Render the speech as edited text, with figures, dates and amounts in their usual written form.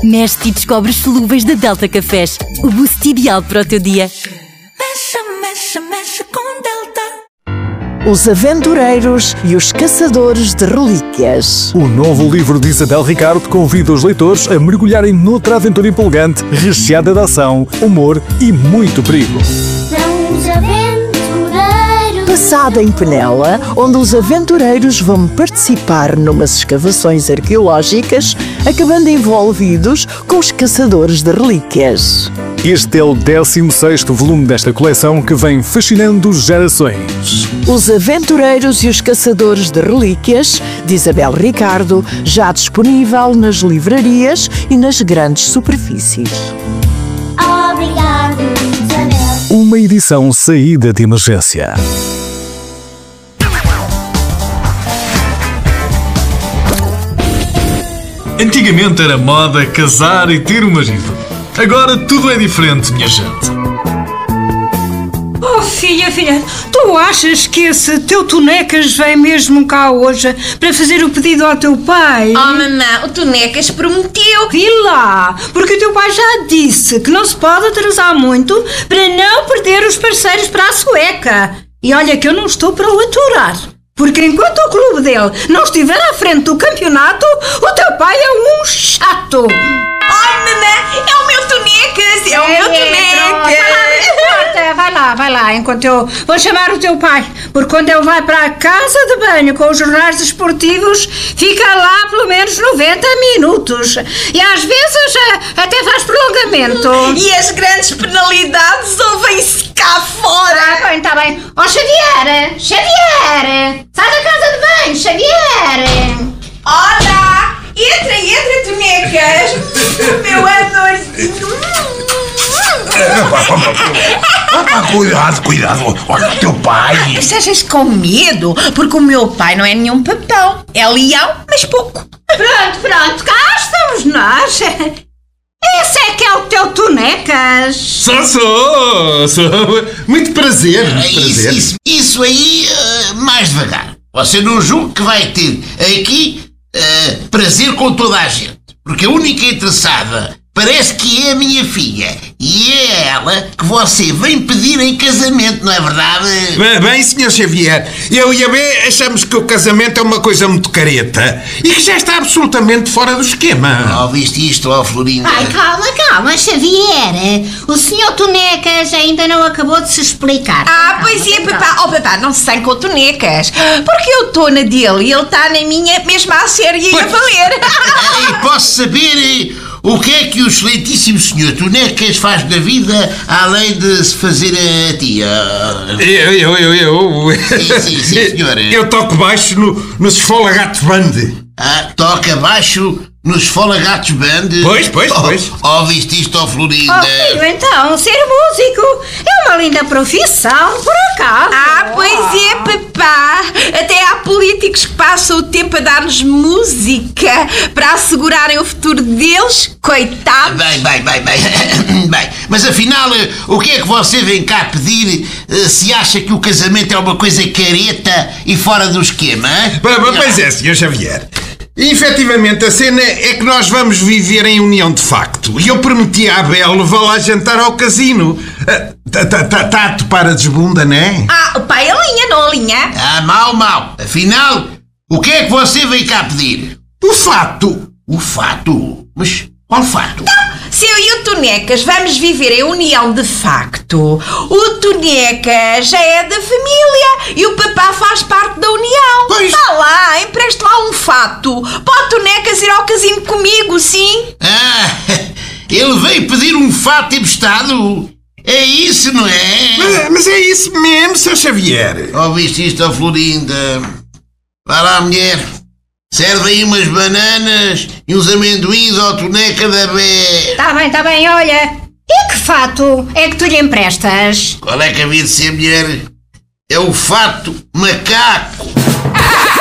Mexe e descobre os solúveis da Delta Cafés. O boost ideal para o teu dia. Mexe com Delta. Os Aventureiros e os Caçadores de Relíquias. O novo livro de Isabel Ricardo convida os leitores a mergulharem noutra aventura empolgante, recheada de ação, humor e muito perigo. São os aventureiros. Passada em Penela, onde os aventureiros vão participar numas escavações arqueológicas, acabando envolvidos com os Caçadores de Relíquias. Este é o 16º volume desta coleção que vem fascinando gerações. Os Aventureiros e os Caçadores de Relíquias, de Isabel Ricardo, já disponível nas livrarias e nas grandes superfícies. Obrigado, Isabel. Uma edição saída de emergência. Antigamente era moda casar e ter um marido. Agora tudo é diferente, minha gente. Oh, filha, tu achas que esse teu Tonecas vem mesmo cá hoje para fazer o pedido ao teu pai? Oh, mamãe, o Tonecas prometeu. Vi lá, porque o teu pai já disse que não se pode atrasar muito para não perder os parceiros para a sueca. E olha que eu não estou para o aturar. Porque enquanto o clube dele não estiver à frente do campeonato, o teu pai é um chato. Oh, mamãe, é o meu Tonecas, é o meu Tonecas. Vai lá, enquanto eu vou chamar o teu pai. Porque quando ele vai para a casa de banho com os jornais desportivos, fica lá pelo menos 90 minutos. E às vezes até faz prolongamento. E as grandes penalidades ouvem-se cá fora. Tá bem. Ó, Xavier! Sai da casa de banho, Xavier! Olá! Entra, Tonecas! Meu amorzinho! Cuidado, olha o teu pai. Sejas com medo, porque o meu pai não é nenhum papão. É leão, mas pouco. Pronto, cá estamos nós. Esse é que é o teu Tonecas. Sou. Muito prazer. Isso aí, mais devagar. Você não julga que vai ter aqui prazer com toda a gente. Porque a única interessada parece que é a minha filha. E é ela que você vem pedir em casamento, não é verdade? Bem, Sr. Xavier, eu e a B achamos que o casamento é uma coisa muito careta e que já está absolutamente fora do esquema. Ouviste isto, Florinda? Ai, calma, Xavier. O senhor Tonecas ainda não acabou de se explicar. Pois é, papá. Oh, papá, não se sai com o Tonecas. Porque eu estou na dele e ele está na minha, mesmo à séria e a valer. E posso saber o que é que o excelentíssimo senhor Tonecas faz da vida além de se fazer a tia? Eu. Sim, senhora. Eu toco baixo no Esfolagatos Band. Toca baixo no Esfolagatos Band? Pois. Ouviste isto, Florinda? Filho, então, ser músico é uma linda profissão, por acaso. Pois é, papá. Até há políticos que passam o tempo a dar-nos música para assegurarem o futuro deles, coitados. Bem, mas afinal, o que é que você vem cá pedir se acha que o casamento é uma coisa careta e fora do esquema? Pois é, Sr. Xavier. E, efetivamente, a cena é que nós vamos viver em união de facto. E eu prometi à Abel levar lá jantar ao casino. Tá a topar a desbunda, não é? O pai alinha, não alinha? Mal. Afinal, o que é que você vem cá pedir? O fato. O fato? Mas qual fato? Se eu e o Tonecas vamos viver em união de facto, o Tonecas já é da família e o papá faz parte da união. Pois. Vá lá, empreste lá um fato. Pode o Tonecas ir ao casino comigo, sim? Ele veio pedir um fato emprestado? É isso, não é? Mas é isso mesmo, Sr. Xavier. Ouviste isto, Florinda? Vá lá, mulher. Serve aí umas bananas e uns amendoins ao Toneca da Bé. Tá bem, olha. E que fato é que tu lhe emprestas? Qual é que havia de ser, mulher? É o fato macaco.